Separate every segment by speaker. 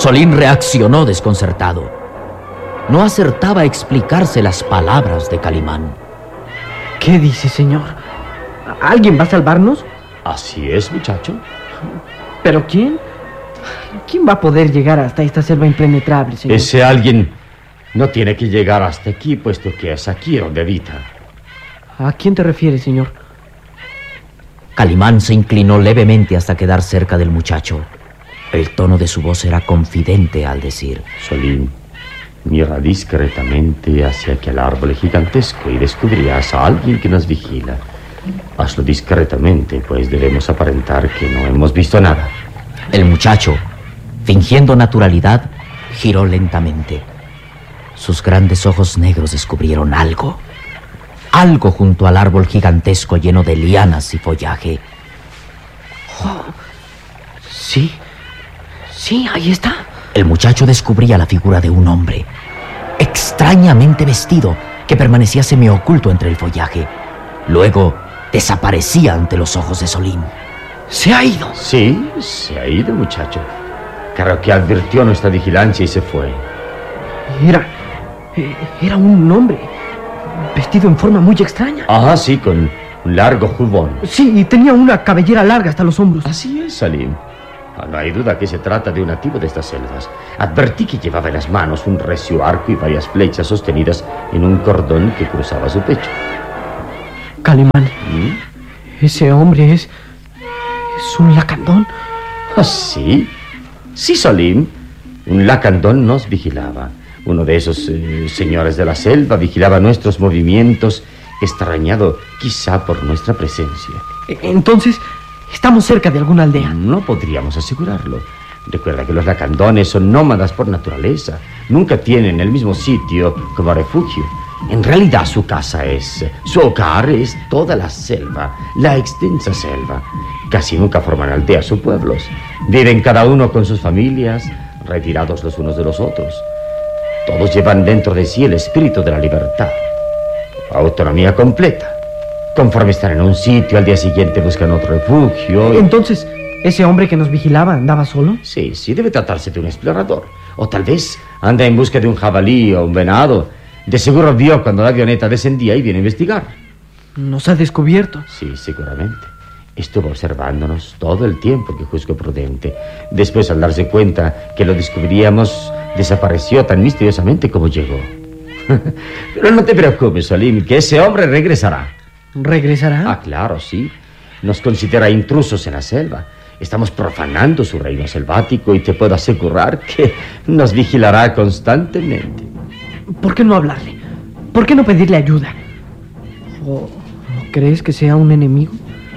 Speaker 1: Solín reaccionó desconcertado. No acertaba a explicarse las palabras de Calimán.
Speaker 2: ¿Qué dice, señor? ¿Alguien va a salvarnos?
Speaker 3: Así es, muchacho.
Speaker 2: ¿Pero quién? ¿Quién va a poder llegar hasta esta selva impenetrable, señor?
Speaker 3: Ese alguien no tiene que llegar hasta aquí, puesto que es aquí donde habita.
Speaker 2: ¿A quién te refieres, señor?
Speaker 1: Calimán se inclinó levemente hasta quedar cerca del muchacho. El tono de su voz era confidente al decir:
Speaker 3: Solín, mira discretamente hacia aquel árbol gigantesco y descubrirás a alguien que nos vigila. Hazlo discretamente, pues debemos aparentar que no hemos visto nada.
Speaker 1: El muchacho, fingiendo naturalidad, giró lentamente. Sus grandes ojos negros descubrieron algo. Algo junto al árbol gigantesco lleno de lianas y follaje.
Speaker 2: Oh, sí, ahí está.
Speaker 1: El muchacho descubría la figura de un hombre, extrañamente vestido, que permanecía semioculto entre el follaje. Luego desaparecía ante los ojos de Solín.
Speaker 2: ¡Se ha ido!
Speaker 3: Sí, se ha ido, muchacho. Creo que advirtió nuestra vigilancia y se fue.
Speaker 2: Era un hombre vestido en forma muy extraña.
Speaker 3: Ajá, sí, con un largo jubón.
Speaker 2: Sí, y tenía una cabellera larga hasta los hombros.
Speaker 3: Así es, Salim. No hay duda que se trata de un nativo de estas selvas. Advertí que llevaba en las manos un recio arco y varias flechas sostenidas en un cordón que cruzaba su pecho.
Speaker 2: Calimán, ese hombre es un lacandón.
Speaker 3: ¿Ah, sí? Sí, Salim. Un lacandón nos vigilaba. Uno de esos señores de la selva vigilaba nuestros movimientos, extrañado quizá por nuestra presencia.
Speaker 2: Entonces, ¿estamos cerca de alguna aldea?
Speaker 3: No podríamos asegurarlo. Recuerda que los lacandones son nómadas por naturaleza. Nunca tienen el mismo sitio como refugio. En realidad su hogar es toda la selva, la extensa selva. Casi nunca forman aldeas o pueblos. Viven cada uno con sus familias, retirados los unos de los otros. Todos llevan dentro de sí el espíritu de la libertad. Autonomía completa. Conforme están en un sitio, al día siguiente buscan otro refugio.
Speaker 2: Entonces, ¿ese hombre que nos vigilaba andaba solo?
Speaker 3: Sí, debe tratarse de un explorador. O tal vez anda en busca de un jabalí o un venado. De seguro vio cuando la avioneta descendía y viene a investigar.
Speaker 2: ¿Nos ha descubierto?
Speaker 3: Sí, seguramente. Estuvo observándonos todo el tiempo que juzgó prudente. Después, al darse cuenta que lo descubriríamos, desapareció tan misteriosamente como llegó. Pero no te preocupes, Salim, que ese hombre regresará.
Speaker 2: ¿Regresará?
Speaker 3: Ah, claro, sí. Nos considera intrusos en la selva. Estamos profanando su reino selvático y te puedo asegurar que nos vigilará constantemente.
Speaker 2: ¿Por qué no hablarle? ¿Por qué no pedirle ayuda? ¿O crees que sea un enemigo?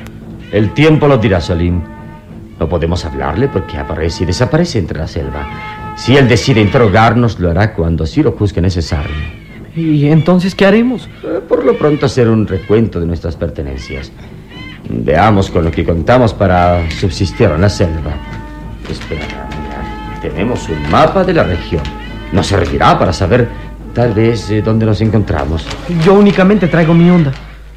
Speaker 3: El tiempo lo dirá, Salim. No podemos hablarle porque aparece y desaparece entre la selva. Si él decide interrogarnos, lo hará cuando así lo juzgue necesario.
Speaker 2: ¿Y entonces qué haremos?
Speaker 3: Por lo pronto hacer un recuento de nuestras pertenencias. Veamos con lo que contamos para subsistir en la selva. Espera, mira, tenemos un mapa de la región. Nos servirá para saber tal vez dónde nos encontramos.
Speaker 2: Yo únicamente traigo mi onda.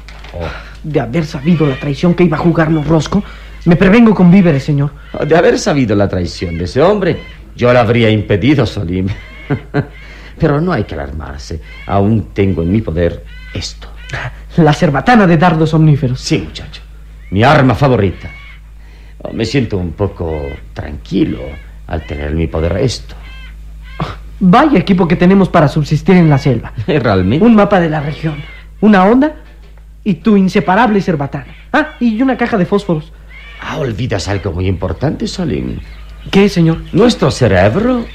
Speaker 2: De haber sabido la traición que iba a jugarnos Rosco, me prevengo con víveres, señor.
Speaker 3: De haber sabido la traición de ese hombre, yo la habría impedido, Salim. Pero no hay que alarmarse. Aún tengo en mi poder esto.
Speaker 2: La cerbatana de dardos omníferos.
Speaker 3: Sí, muchacho. Mi arma favorita. Me siento un poco tranquilo al tener en mi poder esto.
Speaker 2: Vaya equipo que tenemos para subsistir en la selva.
Speaker 3: Realmente.
Speaker 2: Un mapa de la región, una onda y tu inseparable cerbatana. Ah, y una caja de fósforos.
Speaker 3: Olvidas algo muy importante, Salim.
Speaker 2: ¿Qué, señor?
Speaker 3: Nuestro cerebro.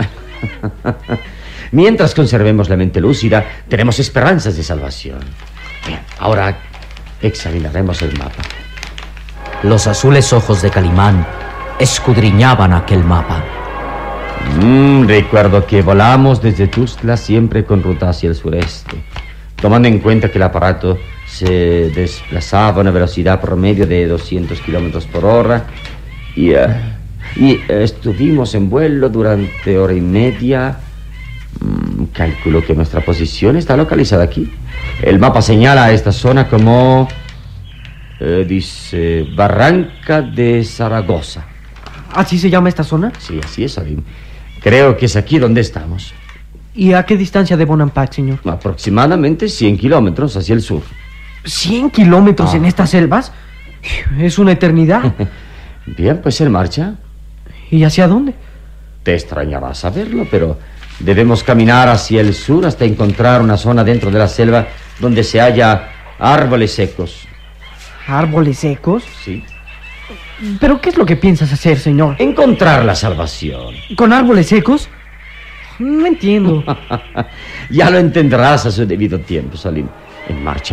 Speaker 3: Mientras conservemos la mente lúcida, tenemos esperanzas de salvación. Bien, ahora examinaremos el mapa.
Speaker 1: Los azules ojos de Calimán escudriñaban aquel mapa.
Speaker 3: Recuerdo que volamos desde Tuzla siempre con ruta hacia el sureste, tomando en cuenta que el aparato se desplazaba a una velocidad promedio de 200 kilómetros por hora y estuvimos en vuelo durante hora y media. Calculo que nuestra posición está localizada aquí. El mapa señala a esta zona como dice Barranca de Zaragoza.
Speaker 2: ¿Así se llama esta zona?
Speaker 3: Sí, así es, Salim. Creo que es aquí donde estamos.
Speaker 2: ¿Y a qué distancia de Bonampak, señor?
Speaker 3: Aproximadamente 100 kilómetros hacia el sur.
Speaker 2: ¿100 kilómetros en estas selvas? Es una eternidad.
Speaker 3: Bien, pues en marcha.
Speaker 2: ¿Y hacia dónde?
Speaker 3: Te extrañará saberlo, pero debemos caminar hacia el sur hasta encontrar una zona dentro de la selva donde se halla árboles secos.
Speaker 2: ¿Árboles secos?
Speaker 3: Sí.
Speaker 2: ¿Pero qué es lo que piensas hacer, señor?
Speaker 3: Encontrar la salvación.
Speaker 2: ¿Con árboles secos? No entiendo.
Speaker 3: Ya lo entenderás a su debido tiempo, Salim. En marcha.